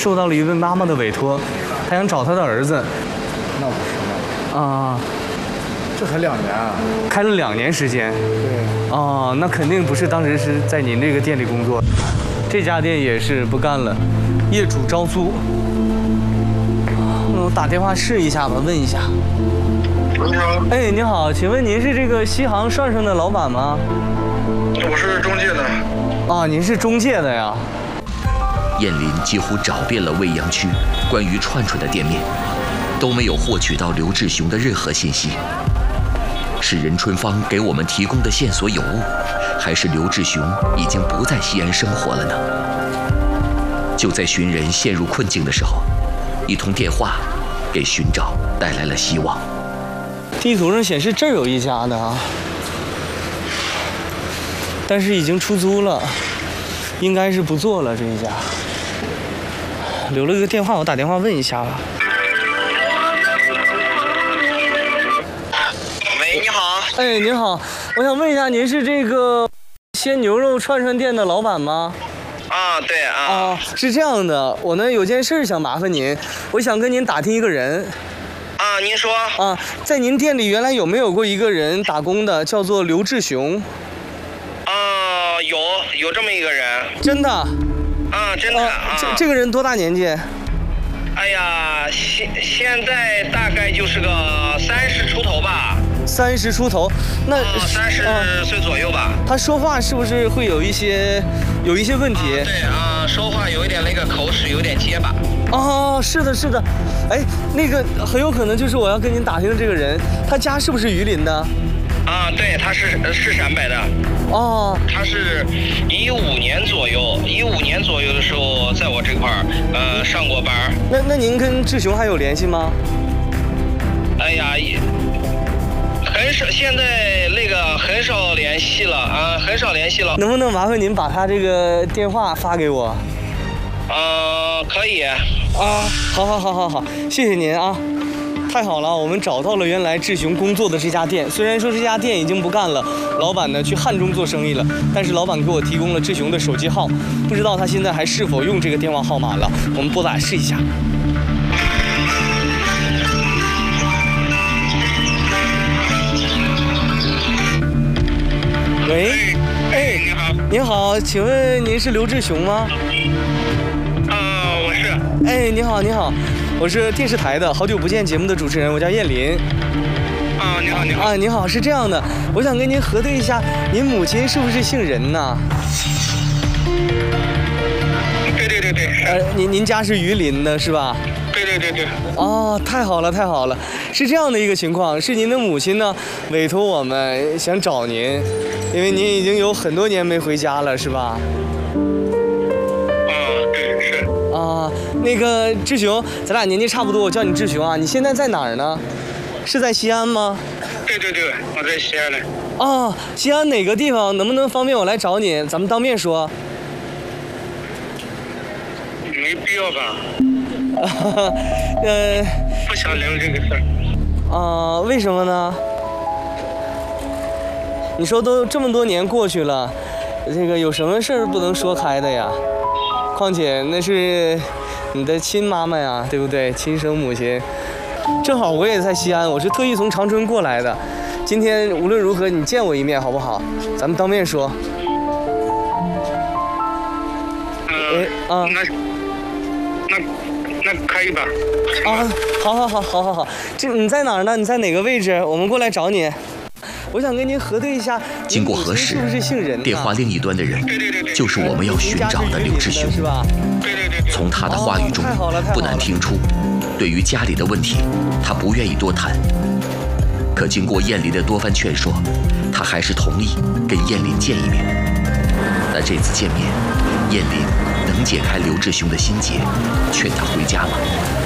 受到了一位妈妈的委托，她想找她的儿子。 那不是吗？ 啊， 这才2年啊！ 开了2年时间。 对。 哦，那肯定不是当时是在您这个店里工作。这家店也是不干了，业主招租。我打电话试一下吧，问一下。 你好。 哎，你好，请问您是这个西航涮涮的老板吗？ 我是中介的。 啊，您是中介的呀？ 燕林几乎找遍了未央区关于串串的店面，都没有获取到刘志雄的任何信息。是任春芳给我们提供的线索有误，还是刘志雄已经不在西安生活了呢？就在寻人陷入困境的时候，一通电话给寻找带来了希望。 地图上显示这儿有一家的啊，但是已经出租了，应该是不做了这一家。留了个电话，我打电话问一下吧。 喂，你好。 哎，您好，我想问一下，您是这个鲜牛肉串串店的老板吗？ 啊，对啊。 啊，是这样的，我呢有件事想麻烦您，我想跟您打听一个人。 啊，您说。 啊，在您店里原来有没有过一个人打工的，叫做刘志雄？ 啊，有这么一个人。 真的？ 啊，真的啊。 这个人多大年纪？ 哎呀，现在大概就是个30出头吧。 30出头，那 30岁左右吧。 他说话是不是会有一些问题？ 对啊，说话有一点那个口齿有点结巴。 哦，是的，是的。哎，那个很有可能就是我要跟您打听的这个人，他家是不是榆林的？ 啊，对，他是陕北的。 哦， 他是15年左右的时候，在我这块儿上过班。 那您跟志雄还有联系吗？ 哎呀，很少，现在那个很少联系了啊，很少联系了。 能不能麻烦您把他这个电话发给我？ 可以。 啊，好，谢谢您啊。太好了，我们找到了原来志雄工作的这家店。虽然说这家店已经不干了，老板呢去汉中做生意了，但是老板给我提供了志雄的手机号，不知道他现在还是否用这个电话号码了。我们拨打试一下。喂， 哎，你好。 您好，请问您是刘志雄吗？ 我是。 哎，你好，我是电视台的《好久不见》节目的主持人，我叫燕林。 你好。 啊，你好，是这样的，我想跟您核对一下，您母亲是不是姓任呢？ 对。 您家是榆林的是吧？ 对。 哦，太好了，是这样的一个情况，是您的母亲呢委托我们想找您，因为您已经有很多年没回家了，是吧？ 对，是。 啊，那个志雄，咱俩年纪差不多，我叫你志雄啊。你现在在哪儿呢？是在西安吗？ 对，我在西安呢。 哦，西安哪个地方？能不能方便我来找你？咱们当面说。 没必要吧？不想聊这个事儿。 为什么呢？你说都这么多年过去了，这个有什么事儿不能说开的呀？况且那是你的亲妈妈呀，对不对？亲生母亲。正好我也在西安，我是特意从长春过来的。今天无论如何，你见我一面好不好？咱们当面说。 那可以吧？ 好。这你在哪儿呢？你在哪个位置？我们过来找你。我想跟您核对一下， 经过核实，电话另一端的人就是我们要寻找的刘志雄。从他的话语中不难听出，对于家里的问题，他不愿意多谈。可经过燕林的多番劝说，他还是同意跟燕林见一面。但这次见面，燕林能解开刘志雄的心结，劝他回家吗？